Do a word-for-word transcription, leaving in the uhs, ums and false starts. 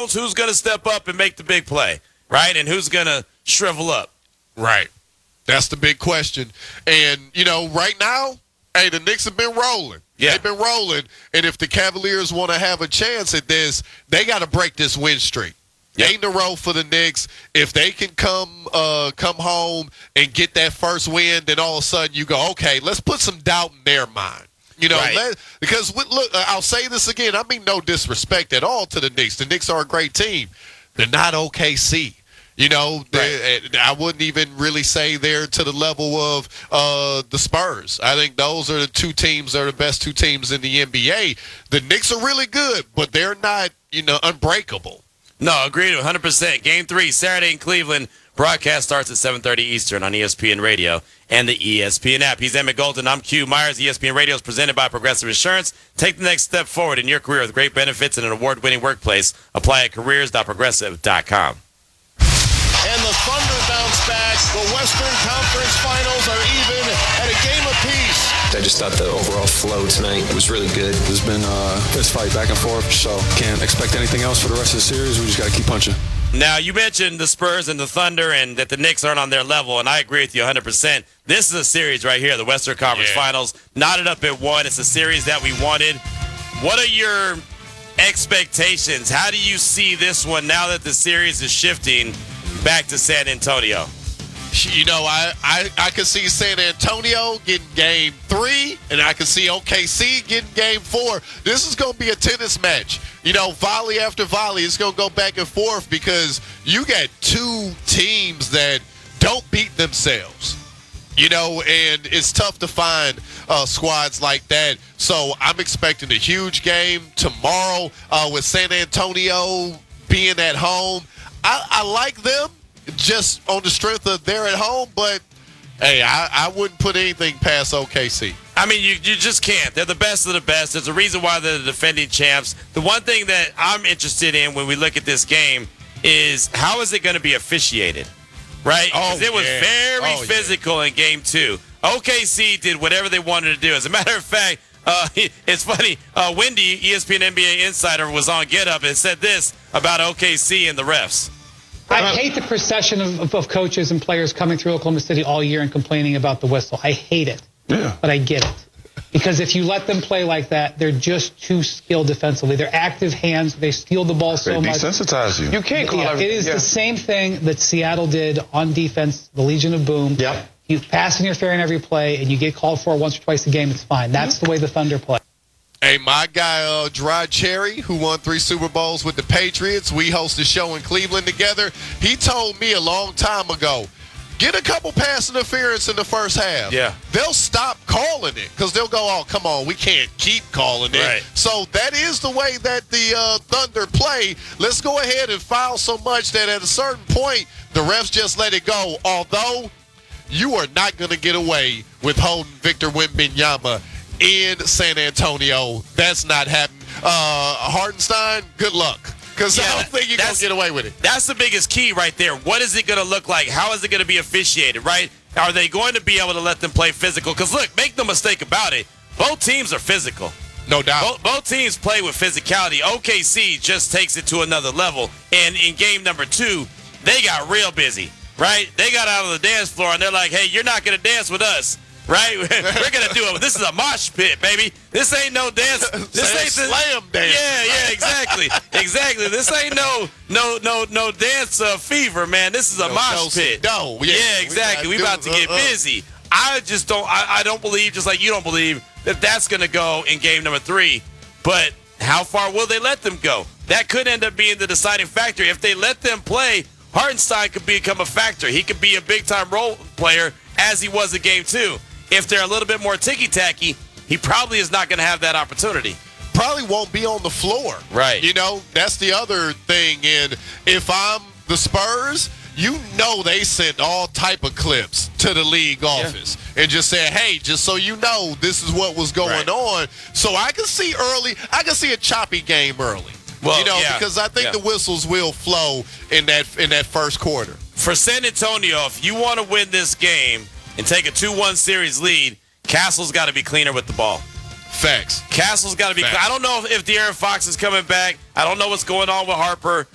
knows who's going to step up and make the big play, right? And who's going to shrivel up. Right. That's the big question. And, you know, right now, hey, the Knicks have been rolling. Yeah. They've been rolling. And if the Cavaliers want to have a chance at this, they got to break this win streak. Yep. Eight in a row for the Knicks. If they can come uh, come home and get that first win, then all of a sudden you go, okay, let's put some doubt in their mind. You know, Right. let, because, we, look, I'll say this again. I mean no disrespect at all to the Knicks. The Knicks are a great team. They're not O K C. You know, right. I wouldn't even really say they're to the level of uh, the Spurs. I think those are the two teams that are the best two teams in the N B A. The Knicks are really good, but they're not, you know, unbreakable. No, agreed one hundred percent. Game three, Saturday in Cleveland. Broadcast starts at seven thirty Eastern on E S P N Radio and the E S P N app. He's Emmett Golden. I'm Q Myers. E S P N Radio is presented by Progressive Insurance. Take the next step forward in your career with great benefits and an award-winning workplace. Apply at careers dot progressive dot com. And the Thunder bounce back. The Western Conference Finals are even at a game apiece. I just thought the overall flow tonight was really good. There's been a fist fight back and forth, so can't expect anything else for the rest of the series. We just got to keep punching. Now, you mentioned the Spurs and the Thunder and that the Knicks aren't on their level, and I agree with you one hundred percent. This is a series right here, the Western Conference Yeah. Finals, knotted up at one. It's a series that we wanted. What are your expectations? How do you see this one now that the series is shifting back to San Antonio? You know, I, I, I could see San Antonio getting game three, and I could see O K C getting game four. This is going to be a tennis match. You know, volley after volley. It's going to go back and forth because you got two teams that don't beat themselves. You know, and it's tough to find uh, squads like that. So I'm expecting a huge game tomorrow uh, with San Antonio being at home. I, I like them just on the strength of they're at home, but, hey, I, I wouldn't put anything past O K C. I mean, you, you just can't. They're the best of the best. There's a reason why they're the defending champs. The one thing that I'm interested in when we look at this game is how is it going to be officiated, right? Because Oh, it was yeah. very Oh, yeah. physical in game two. O K C did whatever they wanted to do. As a matter of fact, uh, it's funny, uh, Wendy, E S P N N B A Insider, was on Get Up and said this about O K C and the refs. I hate the procession of, of, of coaches and players coming through Oklahoma City all year and complaining about the whistle. I hate it, Yeah. but I get it. Because if you let them play like that, they're just too skilled defensively. They're active hands. They steal the ball so They much. desensitize you. You can't call Yeah, every- it is yeah. the same thing that Seattle did on defense, the Legion of Boom. Yep. You pass interfering every play, and you get called for once or twice a game, it's fine. That's the way the Thunder play. Hey, my guy, uh, Gerard Cherry, who won three Super Bowls with the Patriots, we host a show in Cleveland together. He told me a long time ago, get a couple pass interference in the first half. Yeah. They'll stop calling it because they'll go, oh, come on, we can't keep calling it. Right. So that is the way that the uh, Thunder play. Let's go ahead and foul so much that at a certain point, the refs just let it go. Although you are not going to get away with holding Victor Wembanyama in San Antonio. That's not happening. Uh, Hartenstein, good luck. Because Yeah, I don't think you're going that's- to get away with it. That's the biggest key right there. What is it going to look like? How is it going to be officiated, right? Are they going to be able to let them play physical? Because, look, make no mistake about it, both teams are physical. No doubt. Both, both teams play with physicality. O K C just takes it to another level. And in game number two, they got real busy, right? They got out on the dance floor, and they're like, hey, you're not going to dance with us. Right, we're gonna do it. This is a mosh pit, baby. This ain't no dance. This Say ain't the, slam dance. Yeah, yeah, exactly, exactly. This ain't no, no, no, no dance uh, fever, man. This is a No, mosh no, pit. no, yeah, yeah, we exactly. We, gotta about to do- get uh, uh. busy. I just don't. I, I don't believe, just like you don't believe, that that's gonna go in game number three. But how far will they let them go? That could end up being the deciding factor. If they let them play, Hartenstein could become a factor. He could be a big-time role player as he was in game two. If they're a little bit more ticky-tacky, he probably is not going to have that opportunity. Probably won't be on the floor. Right. You know, that's the other thing. And if I'm the Spurs, you know they sent all type of clips to the league office and just said, hey, just so you know, this is what was going Right. on. So I can see early, I can see a choppy game early. Well, you know, yeah. because I think Yeah. the whistles will flow in that in that first quarter. For San Antonio, if you want to win this game and take a two one series lead, Castle's got to be cleaner with the ball. Facts. Castle's got to be. Facts. I don't know if, if De'Aaron Fox is coming back. I don't know what's going on with Harper.